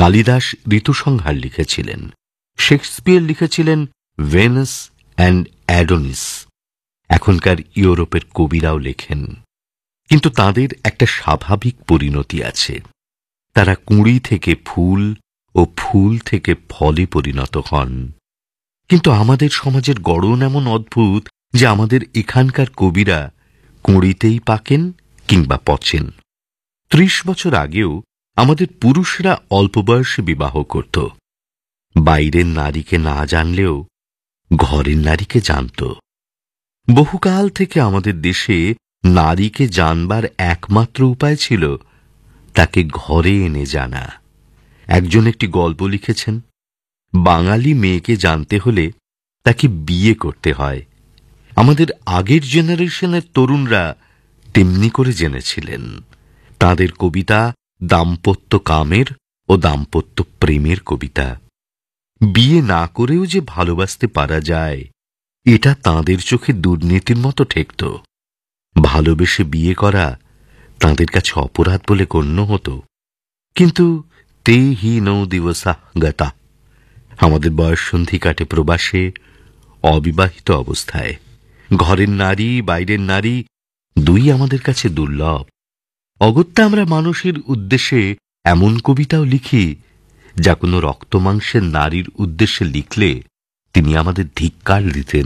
কালিদাস ঋতুসংহার লিখেছিলেন, শেক্সপিয়ার লিখেছিলেন venous and Adonis. এখনকার ইউরোপের কবিরাও লেখেন, কিন্তু তাদের একটা স্বাভাবিক পরিণতি আছে। তারা কুঁড়ি থেকে ফুল ও ফুল থেকে ফলে পরিণত হন। কিন্তু আমাদের সমাজের গড়ন এমন অদ্ভুত যে আমাদের এখানকার কবিরা কুঁড়িতেই পাকেন কিংবা পচেন। ৩০ বছর আগেও আমাদের পুরুষরা অল্প বয়সে বিবাহ করত। বাইরের নারীকে না জানলেও ঘরের নারীকে জানত। বহুকাল থেকে আমাদের দেশে নারীকে জানবার একমাত্র উপায় ছিল তাকে ঘরে এনে জানা। একজন একটি গল্প লিখেছেন, বাঙালি মেয়েকে জানতে হলে তাকে বিয়ে করতে হয়। আমাদের আগের জেনারেশনের তরুণরা তেমনি করে জেনেছিলেন। তাদের কবিতা দাম্পত্য কামের ও দাম্পত্য প্রেমের কবিতা। বিয়ে না করেও যে ভালোবাসতে পারা যায়, এটা তাঁদের চোখে দুর্নীতির মতো ঠেকত। ভালোবেসে বিয়ে করা তাঁদের কাছে অপরাধ বলে গণ্য হতো। কিন্তু তে হি নৌ দিবসা গতা। আমাদের বয়ঃসন্ধি কাটে প্রবাসে, অবিবাহিত অবস্থায়। ঘরের নারী বাইরের নারী দুই আমাদের কাছে দুর্লভ। অগত্যা আমরা মানুষের উদ্দেশ্যে এমন কবিতাও লিখি যা কোনো রক্তমাংসের নারীর উদ্দেশ্যে লিখলে তিনি আমাদের ধিক্কার দিতেন।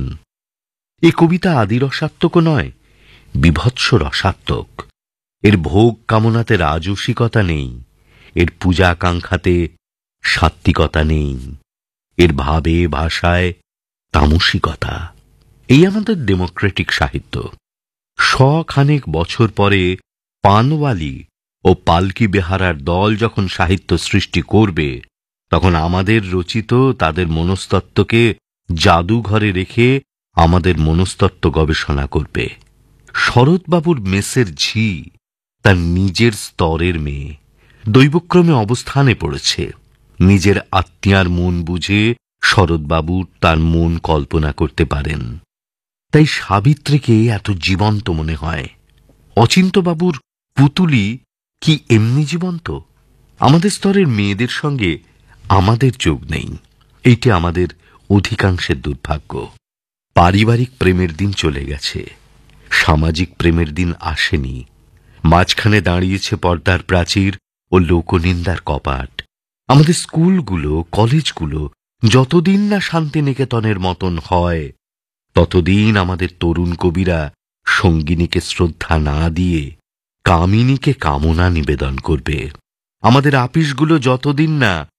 এ কবিতা আদি রসাত্মকও নয়, বিভৎস রসাত্মক। এর ভোগ কামনাতে রাজসিকতা নেই, এর পূজাকাঙ্ক্ষাতে সাত্ত্বিকতা নেই, এর ভাবে ভাষায় তামসিকতা। এই আমাদের ডেমোক্রেটিক সাহিত্য। শখানেক বছর পরে পানওয়ালি ও পালকি বেহারার দল যখন সাহিত্য সৃষ্টি করবে, তখন আমাদের রচিত তাদের মনস্তত্ত্বকে জাদুঘরে রেখে আমাদের মনস্তত্ত্ব গবেষণা করবে। শরৎবাবুর মেসের ঝি তার নিজের স্তরের মেয়ে, দৈবক্রমে অবস্থানে পড়েছে। নিজের আত্মীয়ার মন বুঝে শরৎবাবু তার মন কল্পনা করতে পারেন। তাই সাবিত্রীকে এত জীবন্ত মনে হয়। অচিন্ত্যবাবুর পুতুলি কি এমনি জীবন্ত? আমাদের স্তরের মেয়েদের সঙ্গে আমাদের যোগ নেই, এইটি আমাদের অধিকাংশের দুর্ভাগ্য। পারিবারিক প্রেমের দিন চলে গেছে, সামাজিক প্রেমের দিন আসেনি। মাঝখানে দাঁড়িয়েছে পর্দার প্রাচীর ও লোকনিন্দার কপাট। আমাদের স্কুলগুলো কলেজগুলো যতদিন না শান্তিনিকেতনের মতন হয়, ততদিন আমাদের তরুণ কবিরা সঙ্গিনীকে শ্রদ্ধা না দিয়ে কামিনীকে কামনা নিবেদন করবে। আমাদের আপিসগুলো যতদিন না